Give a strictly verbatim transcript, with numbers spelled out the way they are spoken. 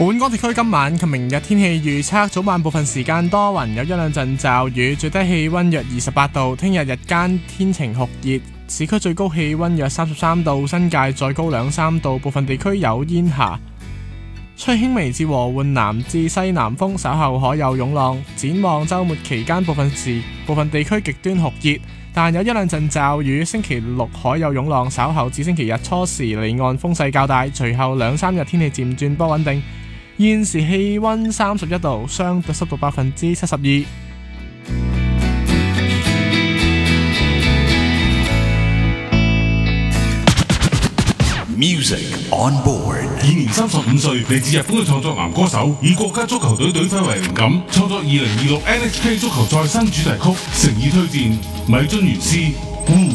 本港地區今晚及明日天氣預測：早晚部分時間多雲，有一兩陣驟雨，最低氣溫約二十八度。聽日日間天晴酷熱，市區最高氣溫約三十三度，新界再高兩三度，部分地區有煙霞。吹輕微至和緩南至西南風，稍後可有湧浪。展望週末期間，部分時部分地區極端酷熱，但有一兩陣驟雨。星期六可有湧浪，稍後至星期日初時離岸風勢較大，隨後兩三日天氣漸轉不穩定。現時氣溫三十一度，相對濕度百分之七十二。 Music on board。 現年三十五歲，嚟自日本嘅創作男歌手，以國家足球隊隊徽為靈感，創作二零二六 N H K 足球再生主題曲，誠意推薦米津玄師。